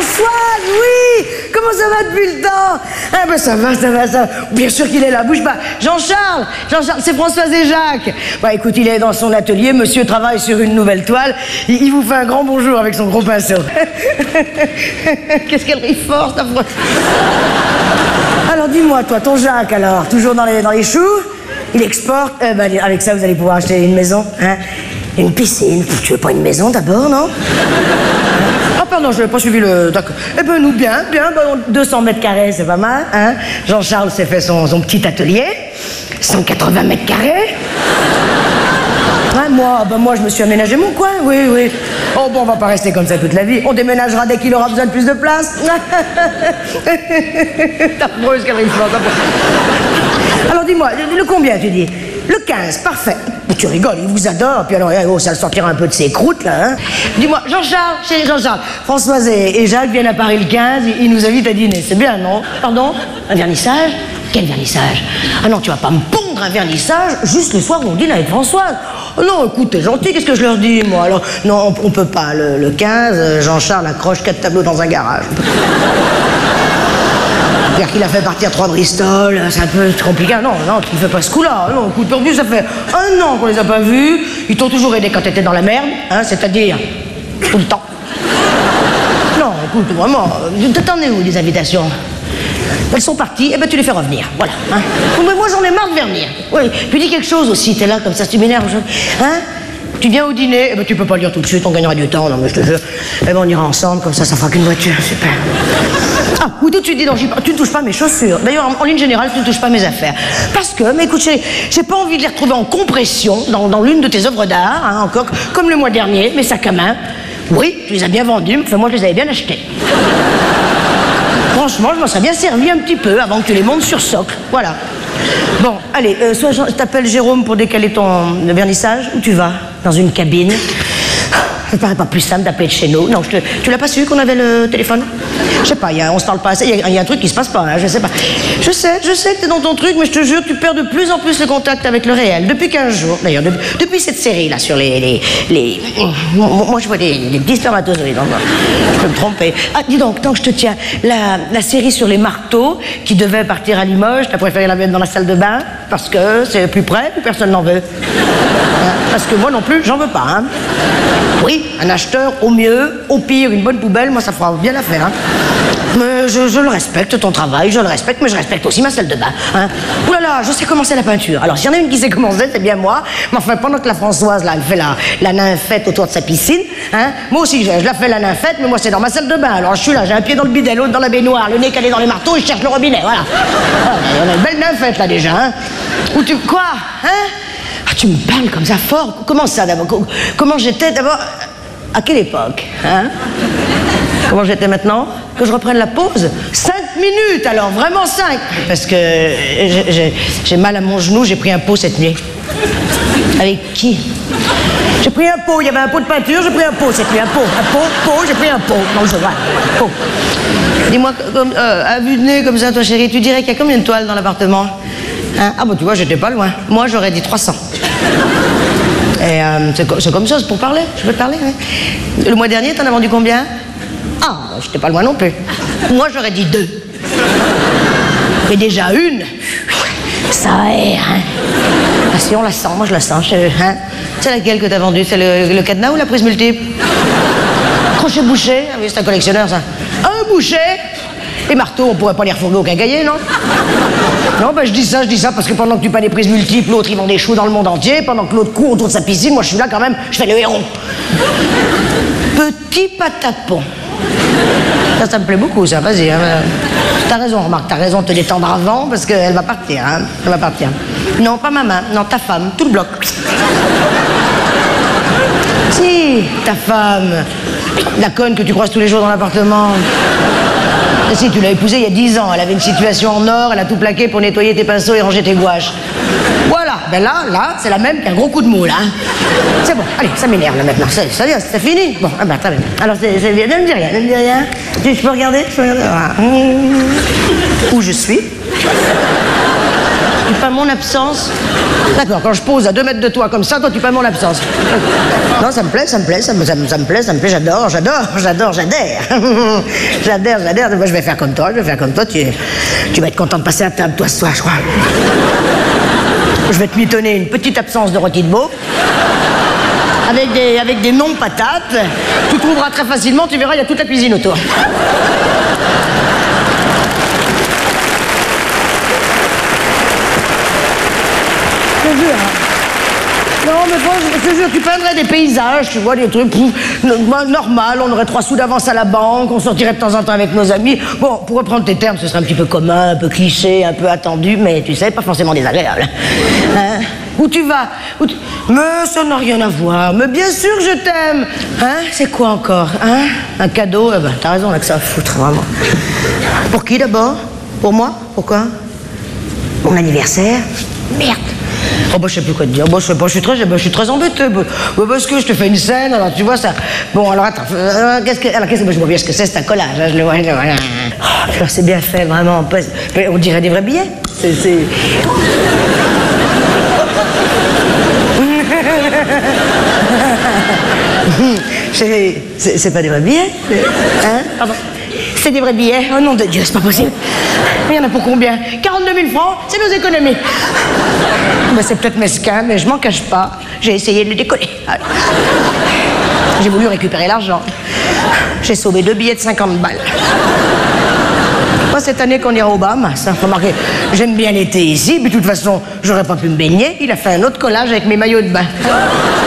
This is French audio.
Françoise, oui. Comment ça va depuis le temps? Ah ben ça va. Bien sûr qu'il est là, bouge pas. Jean-Charles, c'est Françoise et Jacques. Bah écoute, il est dans son atelier, monsieur travaille sur une nouvelle toile. Il vous fait un grand bonjour avec son gros pinceau. Qu'est-ce qu'elle rit fort, ta Françoise. Alors dis-moi, toi, ton Jacques, alors, toujours dans les choux? Il exporte, avec ça vous allez pouvoir acheter une maison, hein? Une piscine. Tu veux pas une maison d'abord, non? Ah pardon, je n'avais pas suivi le... D'accord. Eh ben nous, bien, 200 mètres carrés, c'est pas mal, hein? Jean-Charles s'est fait son petit atelier, 180 mètres carrés. Ouais, moi je me suis aménagé mon coin, oui. Oh bon, on va pas rester comme ça toute la vie. On déménagera dès qu'il aura besoin de plus de place. T'as affreuse qu'elle arrive. Alors dis-moi, le combien tu dis? Le 15, parfait. Mais tu rigoles, il vous adore. Puis alors, ça le sortira un peu de ses croûtes, là, hein. Dis-moi, chéri Jean-Charles, Françoise et Jacques viennent à Paris le 15, ils nous invitent à dîner. C'est bien, non? Pardon? Un vernissage? Quel vernissage? Ah non, tu vas pas me pondre un vernissage juste le soir où on dîne avec Françoise. Oh non, écoute, t'es gentil, qu'est-ce que je leur dis, moi? Alors, non, on peut pas. Le 15, Jean-Charles accroche 4 tableaux dans un garage. C'est-à-dire qu'il a fait partir 3 Bristol, c'est un peu compliqué. Non, tu ne fais pas ce coup-là. Non, écoute, perdu, ça fait 1 an qu'on les a pas vus. Ils t'ont toujours aidé quand t'étais dans la merde, hein, c'est-à-dire tout le temps. Non, écoute, vraiment, t'en es où, les invitations? Elles sont parties, et ben tu les fais revenir, voilà. Hein. Mais moi, j'en ai marre de venir. Oui, puis dis quelque chose aussi, t'es là, comme ça, tu m'énerves. Hein? Tu viens au dîner, eh ben tu peux pas le dire tout de suite, on gagnera du temps, non mais je te jure. Eh ben on ira ensemble, comme ça fera qu'une voiture, super. Ah, ou tout de suite, dis donc, tu ne touches pas mes chaussures. D'ailleurs, en ligne générale, tu ne touches pas mes affaires. Parce que, mais écoute, j'ai pas envie de les retrouver en compression dans l'une de tes œuvres d'art, hein, encore, comme le mois dernier, mes sacs à main. Oui, tu les as bien vendus, enfin moi je les avais bien achetés. Franchement, je m'en serais bien servi un petit peu avant que tu les montes sur socle, voilà. Bon, allez, soit je t'appelle Jérôme pour décaler ton vernissage, où tu vas? Dans une cabine. Ça paraît pas plus simple d'appeler de chez nous. Non, tu l'as pas su qu'on avait le téléphone? Je sais pas, on se parle pas assez, il y a un truc qui se passe pas, hein, je sais pas. Je sais que t'es dans ton truc, mais je te jure, tu perds de plus en plus le contact avec le réel. Depuis 15 jours, d'ailleurs, depuis cette série, là, sur moi, je vois des petits spermatozoïdes, je peux me tromper. Ah, dis donc, tant que je te tiens, la série sur les marteaux, qui devait partir à Limoges, t'as préféré la mettre dans la salle de bain, parce que c'est plus près, ou personne n'en veut? Hein, parce que moi non plus, j'en veux pas, hein. Oui, un acheteur, au mieux, au pire, une bonne poubelle, moi, ça fera bien l'affaire, hein. Mais je le respecte, ton travail, je le respecte, mais je respecte aussi ma salle de bain, hein. Ouh là là, je sais commencer la peinture. Alors, s'il y en a une qui sait commencer, c'est bien moi. Mais enfin, pendant que la Françoise, là, elle fait la nymphette autour de sa piscine, hein, moi aussi, je la fais la nymphette, mais moi, c'est dans ma salle de bain. Alors, je suis là, j'ai un pied dans le bidet, l'autre dans la baignoire, le nez calé dans les marteaux, et je cherche le robinet, voilà. On a une belle nymphette, là, déjà, hein. Quoi, hein? Ah, tu me parles comme ça fort. Comment ça, d'abord? Comment j'étais, d'abord? À quelle époque, hein? Comment j'étais maintenant? Que je reprenne la pause? 5 minutes, alors, vraiment 5. Parce que j'ai mal à mon genou, j'ai pris un pot cette nuit. Avec qui? J'ai pris un pot, il y avait un pot de peinture, j'ai pris un pot cette nuit, un pot, j'ai pris un pot. Non, je vois, pot. Dis-moi, à vue de nez comme ça, toi chérie, tu dirais qu'il y a combien de toiles dans l'appartement? Hein? Ah bon, tu vois, j'étais pas loin. Moi, j'aurais dit 300. Et c'est comme ça, c'est pour parler. Je veux te parler, oui. Le mois dernier, t'en as vendu combien? Ah, j'étais pas loin non plus. Moi, j'aurais dit 2. Mais déjà une, ça aère, hein. Ah, si, on la sent, moi je la sens. Hein? C'est laquelle que t'as vendue? C'est le cadenas ou la prise multiple? Crochet bouché? Ah oui, c'est un collectionneur, ça. Un boucher? Les marteaux, on pourrait pas les refourguer au quincaillier, non? Non, ben je dis ça parce que pendant que tu peins des prises multiples, l'autre, il vend des choux dans le monde entier, pendant que l'autre court autour de sa piscine, moi je suis là quand même, je fais le héros. Petit patapon. Ça me plaît beaucoup, ça, vas-y. Hein. T'as raison, remarque, t'as raison de te détendre avant, parce qu'elle va partir, hein. Elle va partir. Non, pas ma main, non, ta femme, tout le bloc. Si, ta femme, la conne que tu croises tous les jours dans l'appartement. Si, tu l'as épousée il y a 10 ans, elle avait une situation en or, elle a tout plaqué pour nettoyer tes pinceaux et ranger tes gouaches. Voilà, ben là, c'est la même qu'un gros coup de moule, hein. C'est bon, allez, ça m'énerve là maintenant, ça y est, c'est fini. Bon, ah ben, très bien. Alors, c'est bien, ne me dis rien. Je peux regarder, voilà. Où je suis? Tu peins mon absence? D'accord, quand je pose à 2 mètres de toi comme ça, toi tu peins mon absence. Non, ça me plaît, ça me plaît, j'adore. J'adhère. Moi, je vais faire comme toi, tu vas être content de passer à table, toi, ce soir, je crois. Je vais te mitonner une petite absence de rôti de veau. Avec des non-patates. Tu trouveras très facilement, tu verras, il y a toute la cuisine autour. Je te jure. Non, mais bon, je te jure, tu peindrais des paysages, tu vois, des trucs normal, on aurait 3 sous d'avance à la banque, on sortirait de temps en temps avec nos amis. Bon, pour reprendre tes termes, ce serait un petit peu commun, un peu cliché, un peu attendu, mais tu sais, pas forcément désagréable. Hein? Où tu vas? Mais ça n'a rien à voir. Mais bien sûr que je t'aime. Hein? C'est quoi encore? Hein? Un cadeau? Ben, t'as raison, là, que ça va foutre, vraiment. Pour qui, d'abord? Pour moi? Pourquoi? Mon anniversaire? Merde. Oh, bah, je sais plus quoi te dire. Bon, je suis très embêtée. Parce que je te fais une scène, alors tu vois ça. Bon, alors attends. Je vois bien ce que c'est un collage. Hein, je le vois. Oh, alors, c'est bien fait, vraiment. On dirait des vrais billets. C'est pas des vrais billets? Hein? Pardon? C'est des vrais billets? Oh nom de Dieu, c'est pas possible. Il y en a pour combien? 42 000 francs, c'est nos économies. Ben, c'est peut-être mesquin, mais je m'en cache pas. J'ai essayé de le décoller. J'ai voulu récupérer l'argent. J'ai sauvé 2 billets de 50 balles. Moi, cette année qu'on ira au Bahamas, hein, remarquez, j'aime bien l'été ici, puis de toute façon, j'aurais pas pu me baigner. Il a fait un autre collage avec mes maillots de bain.